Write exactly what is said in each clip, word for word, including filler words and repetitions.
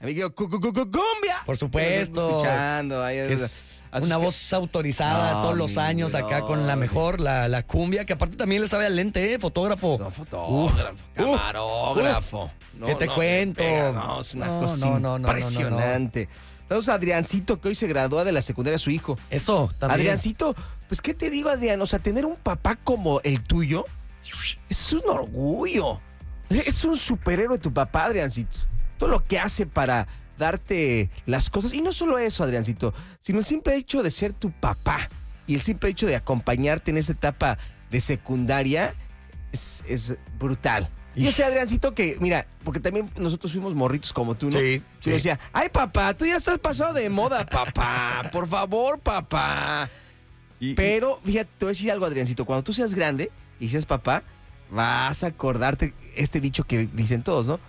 Amigo, cu- cu- cu- cu- cumbia. Por supuesto. Escuchando. Ahí es, Es a sus una que- voz autorizada No, todos los mi años acá bro. con la mejor, la, la cumbia, que aparte también le sabe al lente, ¿eh? Fotógrafo. No, fotógrafo, Uh, camarógrafo. No, ¿qué te no, cuento? me pega, no, es una No, cosa no, no, no, no, impresionante. Saludos a Adriancito, que hoy se gradúa de la secundaria su hijo. Eso, también. Adriancito, pues, ¿qué te digo, Adrián? O sea, tener un papá como el tuyo es un orgullo. Es un superhéroe tu papá, Adriancito. Todo lo que hace para darte las cosas. Y no solo eso, Adriancito, sino el simple hecho de ser tu papá y el simple hecho de acompañarte en esa etapa de secundaria es, es brutal. Y yo sé, Adriancito, que, mira, porque también nosotros fuimos morritos como tú, ¿no? Sí, Y sí. yo decía, ay, papá, tú ya estás pasado de moda, papá. Por favor, papá. Y- Pero, fíjate, te voy a decir algo, Adriancito. Cuando tú seas grande y seas papá, vas a acordarte este dicho que dicen todos, ¿no?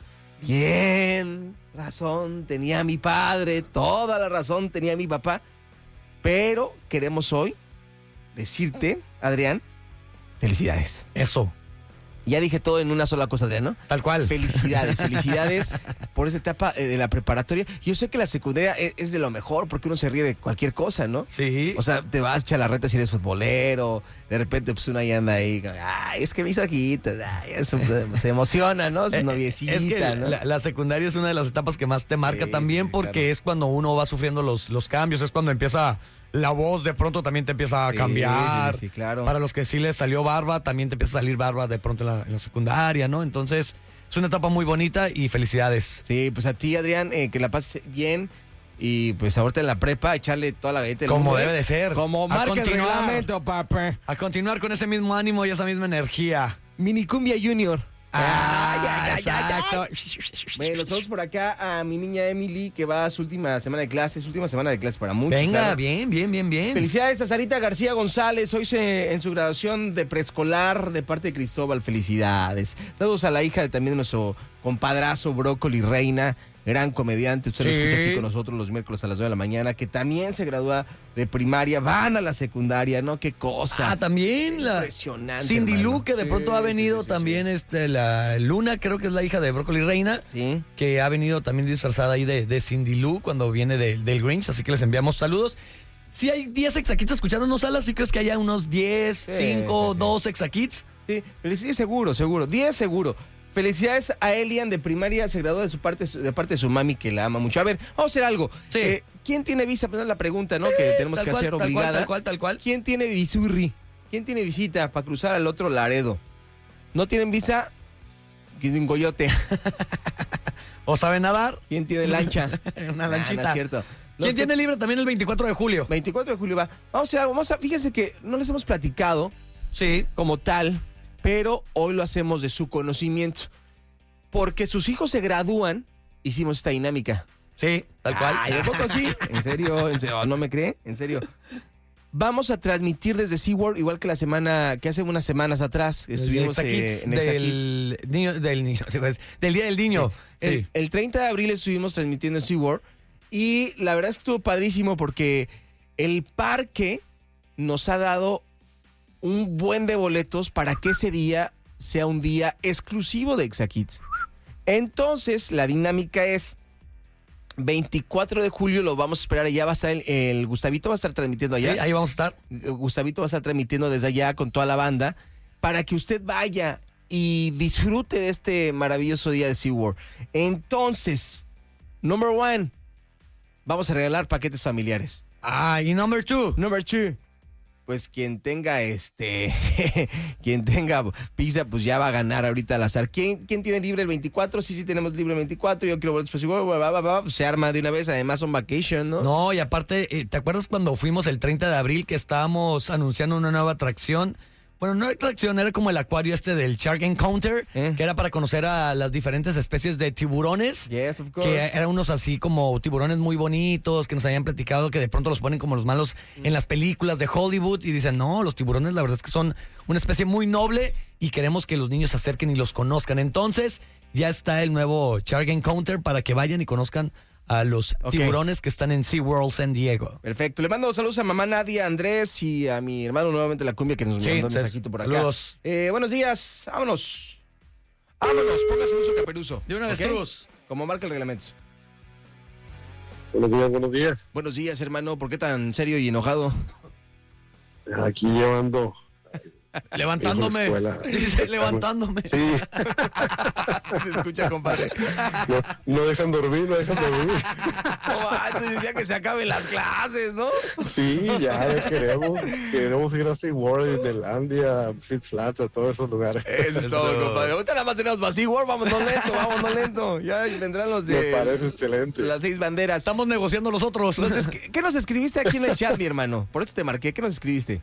Bien, razón tenía mi padre, toda la razón tenía mi papá. Pero queremos hoy decirte, Adrián, felicidades. Eso, Ya dije todo en una sola cosa, Adrián, ¿no? tal cual. Felicidades, felicidades por esa etapa eh, de la preparatoria. Yo sé que la secundaria es, es de lo mejor porque uno se ríe de cualquier cosa, ¿no? Sí. O sea, te vas a echar la reta si eres futbolero, de repente pues uno ahí anda ahí, ay, es que mis ojitos, ay, eso, se emociona, ¿no? Su Eh, noviecita, es que ¿no? la, la secundaria es una de las etapas que más te marca Sí, también sí, porque claro. es cuando uno va sufriendo los, los cambios, es cuando empieza la voz, de pronto también te empieza a Sí, cambiar. sí, sí, claro. Para los que sí les salió barba, también te empieza a salir barba de pronto en la, en la secundaria, ¿no? Entonces, es una etapa muy bonita y felicidades. Sí, pues a ti, Adrián, eh, que la pases bien y pues ahorita en la prepa echarle toda la galleta del Como mundo, debe ¿eh? de ser. Como A marca el continuar. reglamento, papá. A continuar con ese mismo ánimo y esa misma energía. Minicumbia Junior. Ah, Ay, ay, ay, ay, ay. exacto. Bueno, saludos por acá a mi niña Emily, que va a su última semana de clases, última semana de clases para muchos. Venga, claro. bien, bien, bien, bien. Felicidades a Sarita García González, hoy se, en su graduación de preescolar de parte de Cristóbal, felicidades. Saludos a la hija de, también de nuestro compadrazo Brócoli Reina, gran comediante, usted lo Sí. escucha aquí con nosotros los miércoles a las nueve de la mañana, que también se gradúa de primaria, van a la secundaria, ¿no? Qué cosa. Ah, también la Impresionante, Cindy hermano. Lu, que de Sí, pronto ha sí, venido sí, sí, también, este, la Luna, creo que es la hija de Brócoli Reina, Sí. que ha venido también disfrazada ahí de, de Cindy Lou cuando viene de- del Grinch, así que les enviamos saludos. Si hay diez exakits escuchándonos, Salas, ¿tú crees que haya unos diez, Sí, cinco, sí, sí. dos exakits? Sí, felicidades seguro, seguro. diez seguro. Felicidades a Elian de primaria, se graduó de su parte, de parte de su mami que la ama mucho. A ver, vamos a hacer algo. Sí. Eh, ¿Quién tiene visa? Pues es la pregunta, ¿no? que tenemos Tal que cual, hacer tal cual, obligada. Tal cual, tal cual. ¿Quién tiene visurri? ¿Quién tiene visita para cruzar al otro Laredo? ¿No tienen visa? ¿Quién tiene un coyote? ¿O sabe nadar? ¿Quién tiene lancha? Una Ah, lanchita. no es cierto. Los ¿Quién que- tiene libre también el veinticuatro de julio? veinticuatro de julio va. Vamos a hacer algo. Vamos a, fíjense que no les hemos platicado Sí. como tal, pero hoy lo hacemos de su conocimiento. Porque sus hijos se gradúan, hicimos esta dinámica. Sí, tal cual. Ay, ¿a poco sí? ¿En serio? ¿En serio? ¿No me cree? ¿En serio? Vamos a transmitir desde SeaWorld, igual que la semana, que hace unas semanas atrás. Estuvimos Exakids eh, en Exakids. del niño, del niño, sí, pues, del Día del Niño. Sí. El, el treinta de abril estuvimos transmitiendo en SeaWorld y la verdad es que estuvo padrísimo porque el parque nos ha dado un buen de boletos para que ese día sea un día exclusivo de Exakids. Entonces, la dinámica es veinticuatro de julio, lo vamos a esperar allá, va a estar el, el Gustavito va a estar transmitiendo allá. Sí, ahí vamos a estar. Gustavito va a estar transmitiendo desde allá con toda la banda para que usted vaya y disfrute de este maravilloso día de SeaWorld. Entonces, number one, vamos a regalar paquetes familiares. Ah, y number two. Number two, pues quien tenga este, quien tenga pizza, pues ya va a ganar ahorita al azar. ¿Quién, quién tiene libre el veinticuatro? Sí, sí tenemos libre el veinticuatro. Yo quiero boletos para SeaWorld, bla, bla, bla, bla. Se arma de una vez. Además son vacation, ¿no? No, y aparte, eh, ¿te acuerdas cuando fuimos el treinta de abril que estábamos anunciando una nueva atracción? Bueno, no atracción, era como el acuario este del Shark Encounter, ¿Eh? que era para conocer a las diferentes especies de tiburones. Yes, of course. Que eran unos así como tiburones muy bonitos, que nos habían platicado que de pronto los ponen como los malos en las películas de Hollywood y dicen, no, los tiburones la verdad es que son una especie muy noble y queremos que los niños se acerquen y los conozcan. Entonces, ya está el nuevo Shark Encounter para que vayan y conozcan a los Ok. tiburones que están en SeaWorld San Diego. Perfecto. Le mando saludos a mamá Nadia, Andrés y a mi hermano nuevamente la cumbia que nos Sí, mandó un sí. mensajito por acá. Saludos. Eh, buenos días. Vámonos. Vámonos. Póngase en uso caperuso. De una vez, ¿ok? Cruz. Como marca el reglamento. Buenos días, buenos días. Buenos días, hermano. ¿Por qué tan serio y enojado? Aquí llevando... Levantándome. Dice, levantándome. Sí. Se escucha, compadre. No, no dejan dormir, no dejan dormir. No, antes decía que se acaben las clases, ¿no? Sí, ya, ya queremos. Queremos ir a SeaWorld, Disneylandia, Six Flags, a todos esos lugares. Eso es todo, Eso. compadre. Ahorita nada más tenemos para SeaWorld, vámonos lento, vámonos lento. Ya vendrán los Me de parece excelente. las seis banderas. Estamos negociando nosotros. Entonces, ¿qué, qué nos escribiste aquí en el chat, mi hermano? Por eso te marqué. ¿Qué nos escribiste?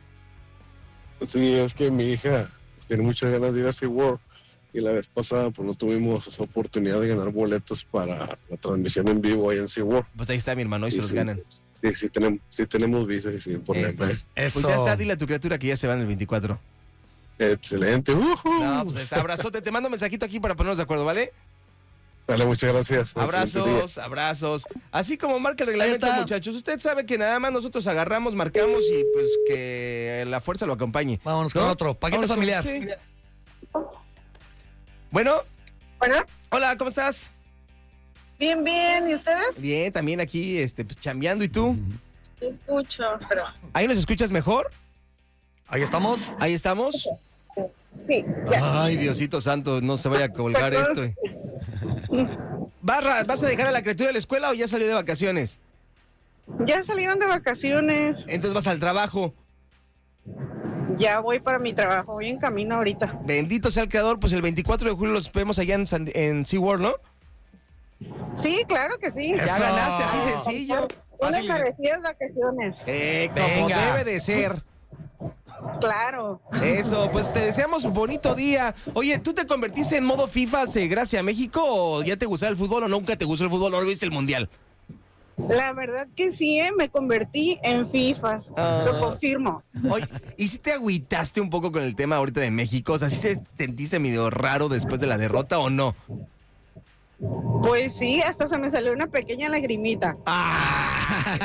Sí, es que mi hija tiene muchas ganas de ir a SeaWorld y la vez pasada pues no tuvimos esa oportunidad de ganar boletos para la transmisión en vivo ahí en SeaWorld. Pues ahí está, mi hermano, hoy Y se los sí, ganan. Sí, sí tenemos, sí tenemos visas y sin Ahí está. problema. Eso. Pues ya está, dile a tu criatura que ya se van el veinticuatro. Excelente. Uh-huh. No, pues ahí está, abrazote. Te mando un mensajito aquí para ponernos de acuerdo, ¿vale? Dale, muchas gracias. Excelente día. Abrazos, abrazos. Así como marca el reglamento, Ahí está. muchachos. Usted sabe que nada más nosotros agarramos, marcamos y pues que la fuerza lo acompañe. Vámonos con ¿No? otro. Paquete Vámonos con- familiar. sí. Bueno, Bueno, hola, ¿cómo estás? bien, bien. ¿Y ustedes? Bien, también aquí, este, pues, chambeando. ¿Y tú? Te escucho, pero... ¿Ahí nos escuchas mejor? Ahí estamos. ¿Ahí estamos? Sí, ya. Ay, Diosito santo, no se vaya a colgar esto. Perdón. ¿Vas, a- ¿Vas a dejar a la criatura de la escuela o ya salió de vacaciones? Ya salieron de vacaciones. Entonces vas al trabajo. Ya voy para mi trabajo. Voy en camino ahorita. Bendito sea el creador, pues el veinticuatro de julio los vemos allá en, San- en SeaWorld, ¿no? Sí, claro que sí. Ya Eso. ganaste, así sencillo. Unas Fácil. merecidas vacaciones. Eh, como Venga. debe de ser. Claro. Eso, pues te deseamos un bonito día. Oye, ¿tú te convertiste en modo FIFA hace gracia a México o ya te gustaba el fútbol o nunca te gustó el fútbol o no viste el mundial? La verdad que sí, ¿eh? Me convertí en FIFAs. Ah. Lo confirmo. Oye, ¿y si te agüitaste un poco con el tema ahorita de México? O sea, ¿sí te sentiste medio raro después de la derrota o no? Pues sí, hasta se me salió una pequeña lagrimita. ¡Ah!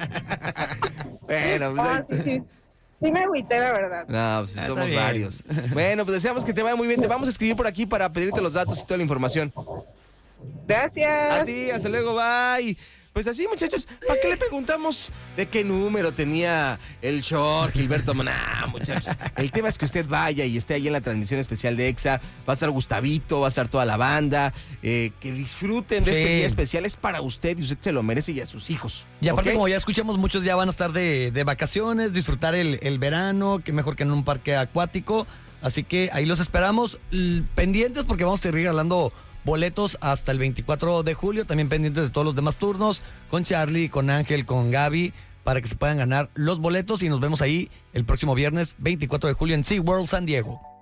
Bueno, pues Ah, ahí- sí, sí. Sí me agüité, la verdad. no, pues Está somos bien. varios. Bueno, pues deseamos que te vaya muy bien. Te vamos a escribir por aquí para pedirte los datos y toda la información. Gracias. A ti, hasta luego, bye. Pues así, muchachos, ¿para qué le preguntamos de qué número tenía el short Gilberto? Nah, muchachos. El tema es que usted vaya y esté ahí en la transmisión especial de EXA. Va a estar Gustavito, va a estar toda la banda. eh, que disfruten de Sí. este día especial. Es para usted y usted se lo merece y a sus hijos. Y aparte, ¿ok? como ya escuchamos, muchos ya van a estar de, de vacaciones, disfrutar el, el verano, que mejor que en un parque acuático. Así que ahí los esperamos l- pendientes porque vamos a seguir regalando boletos hasta el veinticuatro de julio. También pendientes de todos los demás turnos, con Charlie, con Ángel, con Gaby, para que se puedan ganar los boletos. Y nos vemos ahí el próximo viernes veinticuatro de julio en SeaWorld San Diego.